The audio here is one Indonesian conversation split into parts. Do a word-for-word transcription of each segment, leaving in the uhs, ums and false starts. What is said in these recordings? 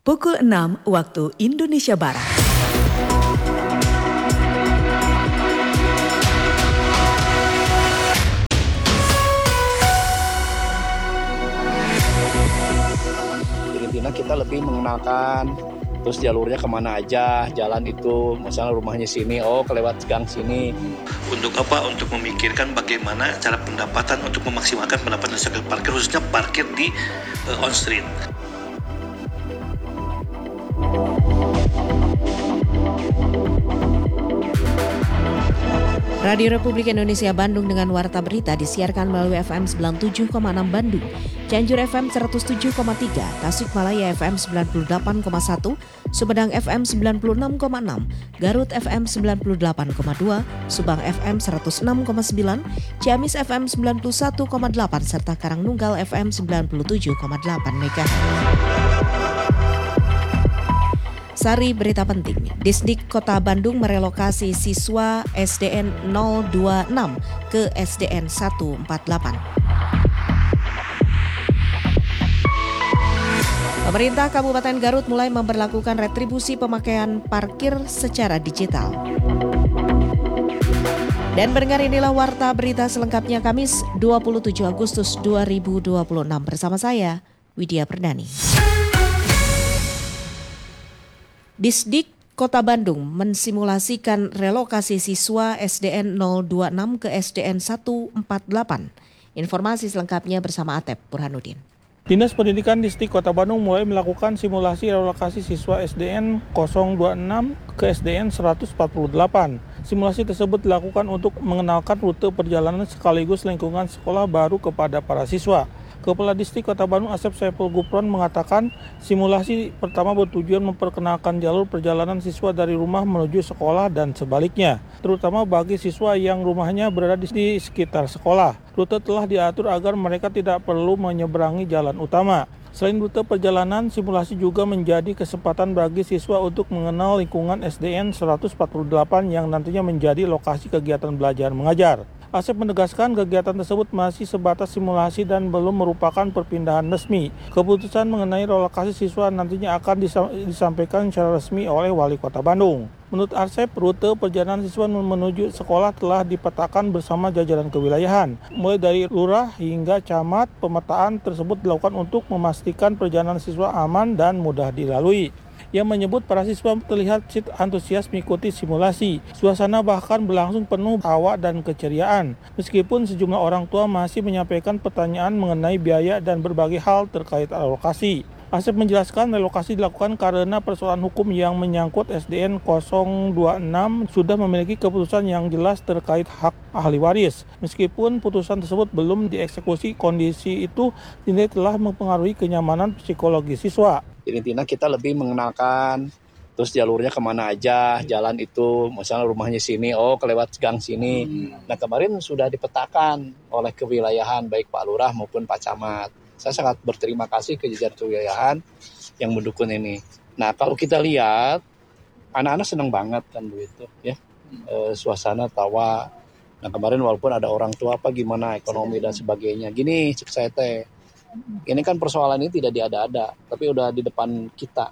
pukul enam waktu Indonesia Barat. Intinya kita lebih mengenalkan terus jalurnya kemana aja, jalan itu, misalnya rumahnya sini, oh kelewat gang sini. Untuk apa? Untuk memikirkan bagaimana cara pendapatan untuk memaksimalkan pendapatan sektor parkir, khususnya parkir di uh, on street. Radio Republik Indonesia Bandung dengan Warta Berita disiarkan melalui F M sembilan puluh tujuh koma enam Bandung, Cianjur F M seratus tujuh koma tiga, Tasikmalaya F M sembilan puluh delapan koma satu, Sumedang F M sembilan puluh enam koma enam, Garut F M sembilan puluh delapan koma dua, Subang F M seratus enam koma sembilan, Ciamis F M sembilan puluh satu koma delapan, serta Karangnunggal F M sembilan puluh tujuh koma delapan megahertz. Sari berita penting, Disdik Kota Bandung merelokasi siswa S D N nol dua enam ke S D N seratus empat puluh delapan. Pemerintah Kabupaten Garut mulai memberlakukan retribusi pemakaian parkir secara digital. Dan pendengar, inilah Warta Berita selengkapnya Kamis dua puluh tujuh Agustus dua ribu dua puluh enam bersama saya, Widya Perdani. Disdik Kota Bandung mensimulasikan relokasi siswa S D N nol dua enam ke S D N seratus empat puluh delapan. Informasi selengkapnya bersama Atep Burhanuddin. Dinas Pendidikan Distrik Kota Bandung mulai melakukan simulasi relokasi siswa S D N nol dua enam ke S D N seratus empat puluh delapan. Simulasi tersebut dilakukan untuk mengenalkan rute perjalanan sekaligus lingkungan sekolah baru kepada para siswa. Kepala Distrik Kota Bandung Asep Saiful Gupron mengatakan simulasi pertama bertujuan memperkenalkan jalur perjalanan siswa dari rumah menuju sekolah dan sebaliknya, terutama bagi siswa yang rumahnya berada di sekitar sekolah. Rute telah diatur agar mereka tidak perlu menyeberangi jalan utama. Selain rute perjalanan, simulasi juga menjadi kesempatan bagi siswa untuk mengenal lingkungan S D N seratus empat puluh delapan yang nantinya menjadi lokasi kegiatan belajar mengajar. Asep menegaskan kegiatan tersebut masih sebatas simulasi dan belum merupakan perpindahan resmi. Keputusan mengenai relokasi siswa nantinya akan disampaikan secara resmi oleh Wali Kota Bandung. Menurut Asep, rute perjalanan siswa menuju sekolah telah dipetakan bersama jajaran kewilayahan. Mulai dari lurah hingga camat, pemetaan tersebut dilakukan untuk memastikan perjalanan siswa aman dan mudah dilalui. Ia menyebut para siswa terlihat antusias mengikuti simulasi. Suasana bahkan berlangsung penuh tawa dan keceriaan. Meskipun sejumlah orang tua masih menyampaikan pertanyaan mengenai biaya dan berbagai hal terkait relokasi. Asep menjelaskan relokasi dilakukan karena persoalan hukum yang menyangkut S D N nol dua enam sudah memiliki keputusan yang jelas terkait hak ahli waris. Meskipun putusan tersebut belum dieksekusi, kondisi itu dinilai telah mempengaruhi kenyamanan psikologi siswa. Jadi intinya kita lebih mengenalkan terus jalurnya kemana aja, jalan itu, misalnya rumahnya sini, oh kelewat gang sini. Hmm. Nah kemarin sudah dipetakan oleh kewilayahan baik Pak Lurah maupun Pak Camat. Saya sangat berterima kasih ke jajaran kewilayahan yang mendukung ini. Nah kalau kita lihat anak-anak senang banget kan begitu ya, e, suasana tawa. Nah kemarin walaupun ada orang tua apa gimana ekonomi dan sebagainya, gini cek saya teh. Ini kan persoalan ini tidak diada-ada, tapi udah di depan kita.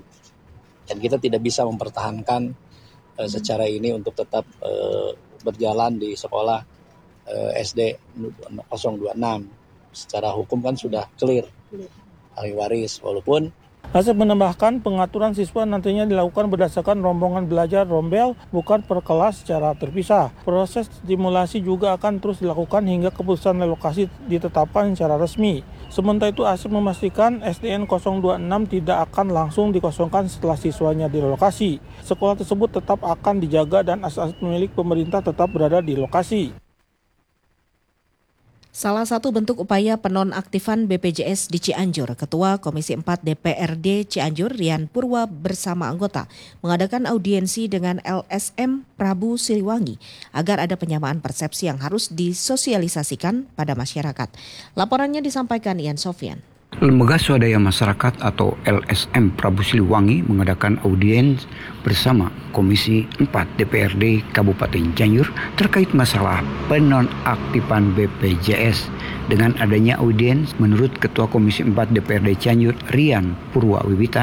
Dan kita tidak bisa mempertahankan uh, secara ini untuk tetap uh, berjalan di sekolah uh, S D nol dua enam. Secara hukum kan sudah clear, ahli waris. Walaupun Asep menambahkan pengaturan siswa nantinya dilakukan berdasarkan rombongan belajar rombel, bukan per kelas secara terpisah. Proses simulasi juga akan terus dilakukan hingga keputusan relokasi ditetapkan secara resmi. Sementara itu Asep memastikan S D N nol dua enam tidak akan langsung dikosongkan setelah siswanya direlokasi. Sekolah tersebut tetap akan dijaga dan aset-aset milik pemerintah tetap berada di lokasi. Salah satu bentuk upaya penonaktifan B P J S di Cianjur, Ketua Komisi empat D P R D Cianjur Rian Purwa bersama anggota mengadakan audiensi dengan L S M Prabu Siliwangi agar ada penyamaan persepsi yang harus disosialisasikan pada masyarakat. Laporannya disampaikan Ian Sofyan. Lembaga Swadaya Masyarakat atau L S M Prabu Siliwangi mengadakan audiens bersama Komisi empat D P R D Kabupaten Cianjur terkait masalah penonaktifan B P J S. Dengan adanya audiens, menurut Ketua Komisi empat D P R D Cianjur Rian Purwa Wiwitan,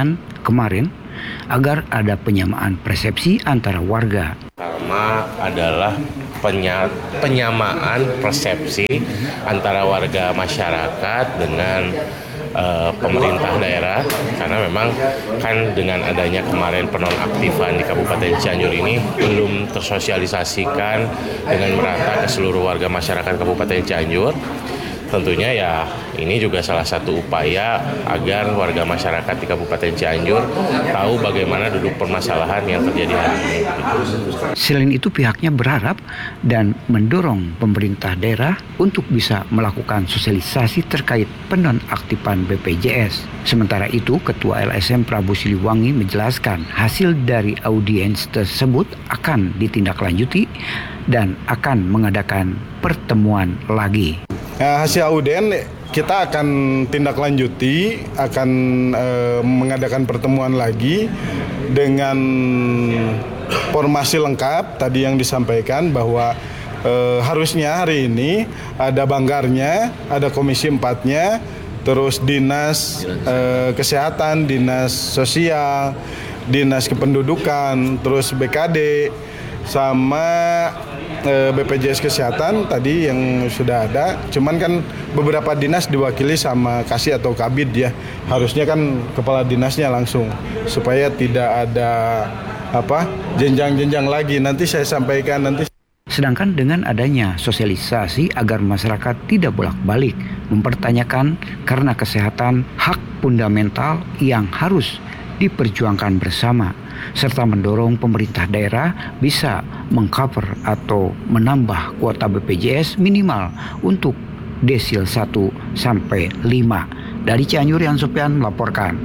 kemarin agar ada penyamaan persepsi antara warga. Pertama adalah penya, penyamaan persepsi antara warga masyarakat dengan uh, pemerintah daerah, karena memang kan dengan adanya kemarin penonaktifan di Kabupaten Cianjur ini belum tersosialisasikan dengan merata ke seluruh warga masyarakat Kabupaten Cianjur. Tentunya ya ini juga salah satu upaya agar warga masyarakat di Kabupaten Cianjur tahu bagaimana duduk permasalahan yang terjadi hari ini. Selain itu pihaknya berharap dan mendorong pemerintah daerah untuk bisa melakukan sosialisasi terkait penonaktifan B P J S. Sementara itu Ketua L S M Prabu Siliwangi menjelaskan hasil dari audiens tersebut akan ditindaklanjuti dan akan mengadakan pertemuan lagi. Nah, hasil audien kita akan tindak lanjuti, akan eh, mengadakan pertemuan lagi dengan formasi lengkap tadi yang disampaikan bahwa eh, harusnya hari ini ada banggarnya, ada komisi empatnya, terus dinas eh, kesehatan, dinas sosial, dinas kependudukan, terus B K D, sama B P J S Kesehatan tadi yang sudah ada, cuman kan beberapa dinas diwakili sama Kasih atau Kabid ya, harusnya kan kepala dinasnya langsung supaya tidak ada apa jenjang-jenjang lagi, nanti saya sampaikan nanti. Sedangkan dengan adanya sosialisasi agar masyarakat tidak bolak-balik mempertanyakan karena kesehatan hak fundamental yang harus diperjuangkan bersama, serta mendorong pemerintah daerah bisa mengcover atau menambah kuota B P J S minimal untuk desil satu sampai lima. Dari Cianjur, Yan Sopian melaporkan.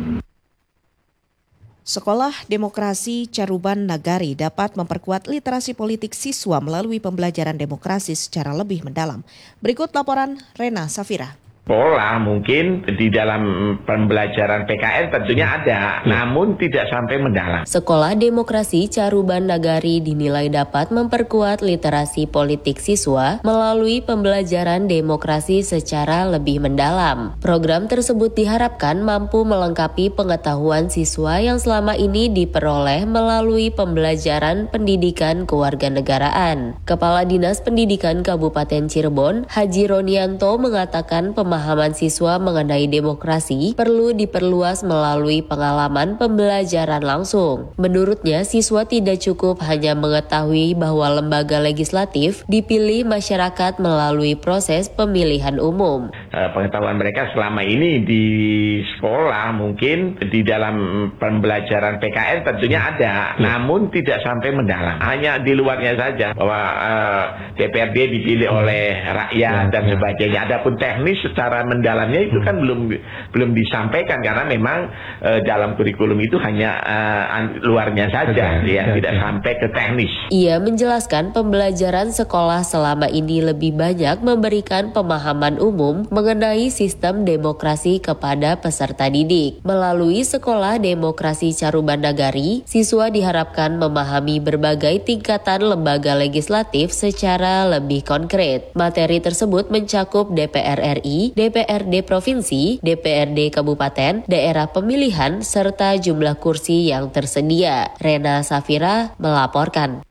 Sekolah Demokrasi Caruban Nagari dapat memperkuat literasi politik siswa melalui pembelajaran demokrasi secara lebih mendalam. Berikut laporan Rena Safira. Pola mungkin di dalam pembelajaran P K N tentunya ada, namun tidak sampai mendalam. Sekolah Demokrasi Caruban Nagari dinilai dapat memperkuat literasi politik siswa melalui pembelajaran demokrasi secara lebih mendalam. Program tersebut diharapkan mampu melengkapi pengetahuan siswa yang selama ini diperoleh melalui pembelajaran pendidikan kewarganegaraan. Kepala Dinas Pendidikan Kabupaten Cirebon, Haji Ronianto mengatakan pemahaman Pemahaman siswa mengenai demokrasi perlu diperluas melalui pengalaman pembelajaran langsung. Menurutnya, siswa tidak cukup hanya mengetahui bahwa lembaga legislatif dipilih masyarakat melalui proses pemilihan umum. Pengetahuan mereka selama ini di sekolah mungkin di dalam pembelajaran P K N tentunya ada, namun tidak sampai mendalam. Hanya di luarnya saja bahwa uh, D P R D dipilih oleh rakyat dan sebagainya. Adapun teknis secara mendalamnya itu kan belum belum disampaikan karena memang uh, dalam kurikulum itu hanya uh, luarnya saja, okay, ya okay. Tidak sampai ke teknis. Ia menjelaskan pembelajaran sekolah selama ini lebih banyak memberikan pemahaman umum mengenai sistem demokrasi kepada peserta didik. Melalui Sekolah Demokrasi Caruban Nagari, siswa diharapkan memahami berbagai tingkatan lembaga legislatif secara lebih konkret. Materi tersebut mencakup D P R R I, D P R D Provinsi, D P R D Kabupaten, daerah pemilihan, serta jumlah kursi yang tersedia. Rena Safira melaporkan.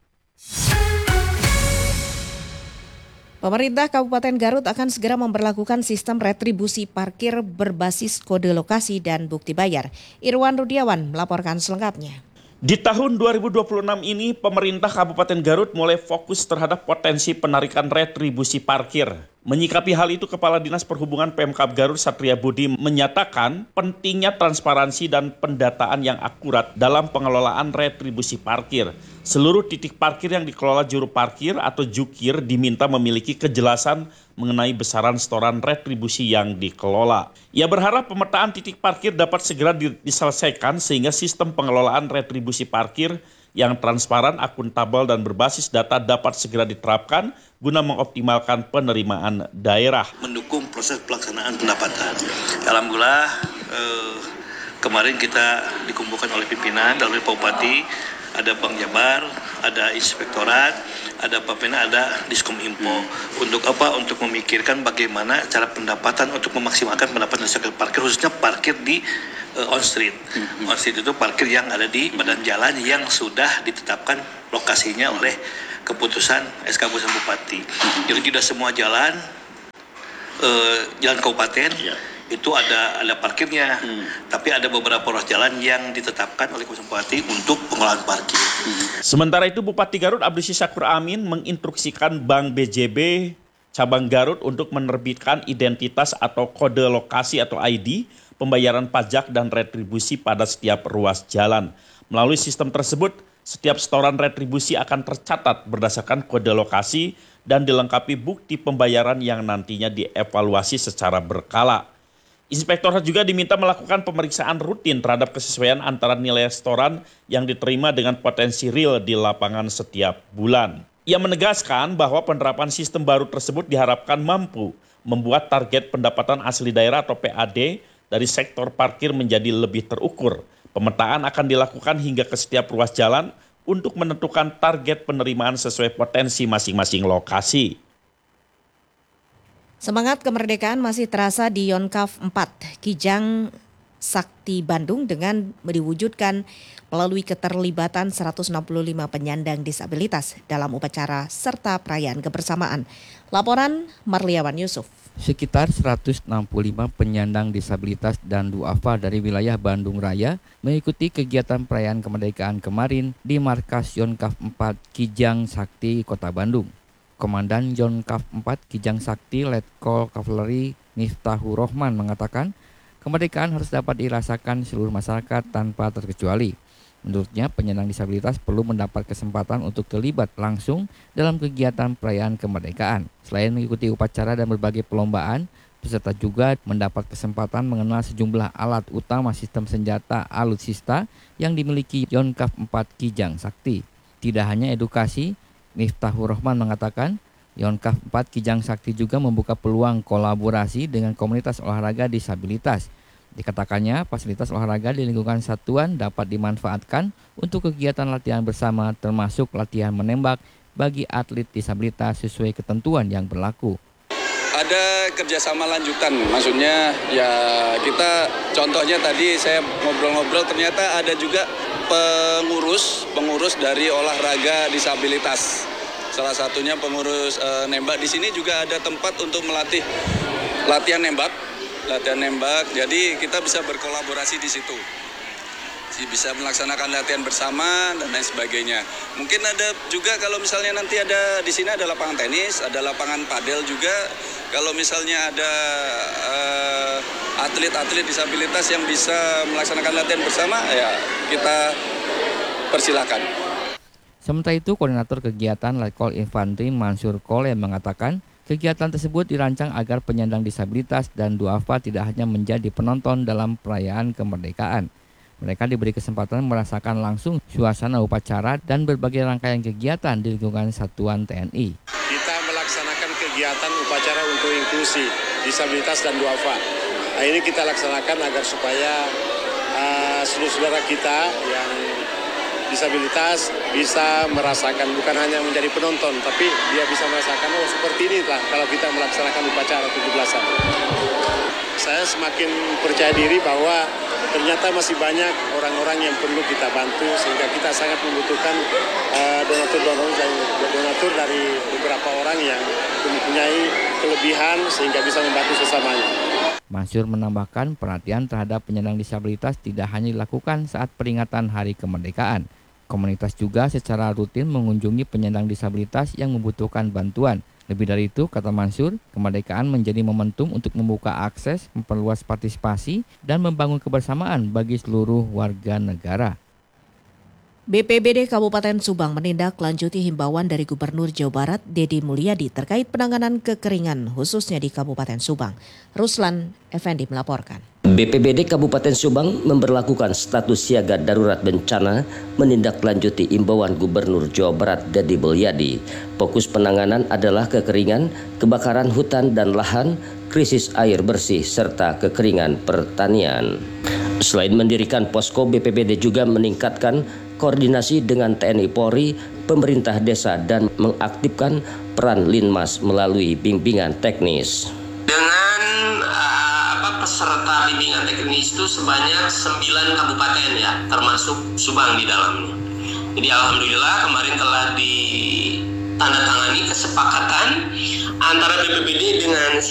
Pemerintah Kabupaten Garut akan segera memberlakukan sistem retribusi parkir berbasis kode lokasi dan bukti bayar. Irwan Rudiawan melaporkan selengkapnya. Di tahun dua ribu dua puluh enam ini, pemerintah Kabupaten Garut mulai fokus terhadap potensi penarikan retribusi parkir. Menyikapi hal itu, Kepala Dinas Perhubungan Pemkab Garut Satria Budi menyatakan pentingnya transparansi dan pendataan yang akurat dalam pengelolaan retribusi parkir. Seluruh titik parkir yang dikelola juru parkir atau jukir diminta memiliki kejelasan mengenai besaran setoran retribusi yang dikelola. Ia berharap pemetaan titik parkir dapat segera diselesaikan sehingga sistem pengelolaan retribusi parkir yang transparan, akuntabel, dan berbasis data dapat segera diterapkan guna mengoptimalkan penerimaan daerah. Mendukung proses pelaksanaan pendapatan. Alhamdulillah eh, kemarin kita dikumpulkan oleh pimpinan, dari Pak Bupati, ada Bank Jabar, ada Inspektorat, ada Bapena, ada Diskominfo. Untuk apa? Untuk memikirkan bagaimana cara pendapatan untuk memaksimalkan pendapatan sektor parkir, khususnya parkir di uh, on street. On street itu parkir yang ada di badan jalan yang sudah ditetapkan lokasinya oleh keputusan S K Keputusan Bupati. Jadi tidak semua jalan uh, jalan kabupaten itu ada ada parkirnya, hmm. tapi ada beberapa ruas jalan yang ditetapkan oleh Keputusan Bupati untuk pengelolaan parkir. Hmm. Sementara itu Bupati Garut Abdus Syakur Amin menginstruksikan Bank B J B Cabang Garut untuk menerbitkan identitas atau kode lokasi atau I D pembayaran pajak dan retribusi pada setiap ruas jalan. Melalui sistem tersebut, setiap setoran retribusi akan tercatat berdasarkan kode lokasi dan dilengkapi bukti pembayaran yang nantinya dievaluasi secara berkala. Inspektorat juga diminta melakukan pemeriksaan rutin terhadap kesesuaian antara nilai setoran yang diterima dengan potensi real di lapangan setiap bulan. Ia menegaskan bahwa penerapan sistem baru tersebut diharapkan mampu membuat target pendapatan asli daerah atau P A D dari sektor parkir menjadi lebih terukur. Pemetaan akan dilakukan hingga ke setiap ruas jalan untuk menentukan target penerimaan sesuai potensi masing-masing lokasi. Semangat kemerdekaan masih terasa di Yonkaf empat Kijang Sakti Bandung dengan diwujudkan melalui keterlibatan seratus enam puluh lima penyandang disabilitas dalam upacara serta perayaan kebersamaan. Laporan Marliawan Yusuf. Sekitar seratus enam puluh lima penyandang disabilitas dan duafa dari wilayah Bandung Raya mengikuti kegiatan perayaan kemerdekaan kemarin di markas Yonkaf empat Kijang Sakti Kota Bandung. Komandan Yonkaf empat Kijang Sakti Letkol Kavaleri Miftahur Rahman mengatakan kemerdekaan harus dapat dirasakan seluruh masyarakat tanpa terkecuali. Menurutnya penyandang disabilitas perlu mendapat kesempatan untuk terlibat langsung dalam kegiatan perayaan kemerdekaan. Selain mengikuti upacara dan berbagai perlombaan, peserta juga mendapat kesempatan mengenal sejumlah alat utama sistem senjata alutsista yang dimiliki Yonkaf empat Kijang Sakti. Tidak hanya edukasi, Miftahur Rahman mengatakan Yonkaf empat Kijang Sakti juga membuka peluang kolaborasi dengan komunitas olahraga disabilitas. Dikatakannya fasilitas olahraga di lingkungan satuan dapat dimanfaatkan untuk kegiatan latihan bersama termasuk latihan menembak bagi atlet disabilitas sesuai ketentuan yang berlaku. Ada kerjasama lanjutan, maksudnya ya kita contohnya tadi saya ngobrol-ngobrol ternyata ada juga pengurus pengurus dari olahraga disabilitas. Salah satunya pengurus e, nembak. Di sini juga ada tempat untuk melatih latihan nembak, latihan nembak. Jadi kita bisa berkolaborasi di situ. Bisa melaksanakan latihan bersama dan lain sebagainya. Mungkin ada juga kalau misalnya nanti ada di sini ada lapangan tenis, ada lapangan padel juga. Kalau misalnya ada uh, atlet-atlet disabilitas yang bisa melaksanakan latihan bersama, ya kita persilakan. Sementara itu, Koordinator Kegiatan Letkol Infantri Mansur Kole mengatakan kegiatan tersebut dirancang agar penyandang disabilitas dan duafa tidak hanya menjadi penonton dalam perayaan kemerdekaan. Mereka diberi kesempatan merasakan langsung suasana upacara dan berbagai rangkaian kegiatan di lingkungan satuan T N I. Kita melaksanakan kegiatan upacara untuk inklusi, disabilitas dan duafa. Nah, ini kita laksanakan agar supaya uh, saudara-saudara kita yang disabilitas bisa merasakan, bukan hanya menjadi penonton, tapi dia bisa merasakan, oh seperti inilah kalau kita melaksanakan upacara tujuh belasan. Saya semakin percaya diri bahwa ternyata masih banyak orang-orang yang perlu kita bantu, sehingga kita sangat membutuhkan uh, donatur-donatur dari, donatur dari beberapa orang yang mempunyai kelebihan sehingga bisa membantu sesamanya. Mansur menambahkan perhatian terhadap penyandang disabilitas tidak hanya dilakukan saat peringatan Hari Kemerdekaan. Komunitas juga secara rutin mengunjungi penyandang disabilitas yang membutuhkan bantuan. Lebih dari itu, kata Mansur, kemerdekaan menjadi momentum untuk membuka akses, memperluas partisipasi, dan membangun kebersamaan bagi seluruh warga negara. B P B D Kabupaten Subang menindaklanjuti himbauan dari Gubernur Jawa Barat Deddy Mulyadi terkait penanganan kekeringan khususnya di Kabupaten Subang. Ruslan Effendi melaporkan. B P B D Kabupaten Subang memberlakukan status siaga darurat bencana menindaklanjuti imbauan Gubernur Jawa Barat Deddy Mulyadi. Fokus penanganan adalah kekeringan, kebakaran hutan dan lahan, krisis air bersih, serta kekeringan pertanian. Selain mendirikan posko, B P B D juga meningkatkan koordinasi dengan T N I Polri, pemerintah desa, dan mengaktifkan peran Linmas melalui bimbingan teknis. Dengan uh, apa, peserta bimbingan teknis itu sebanyak sembilan kabupaten ya, termasuk Subang di dalamnya. Jadi alhamdulillah kemarin telah ditandatangani kesepakatan antara B P B D dengan